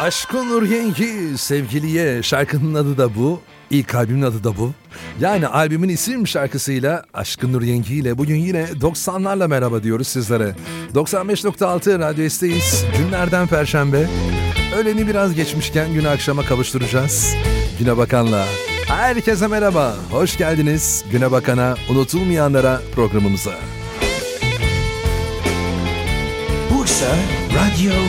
Aşkın Nur Yengi sevgiliye, şarkının adı da bu. İlk albümün adı da bu. Yani albümün isim şarkısıyla Aşkın Nur Yengi ile bugün yine 90'larla merhaba diyoruz sizlere. 95.6 Radyo S'teyiz. Günlerden Perşembe. Öğleni biraz geçmişken günü akşama kavuşturacağız. Güne Bakan'la. Herkese merhaba. Hoş geldiniz Güne Bakan'a, unutulmayanlara programımıza. Bursa Radyo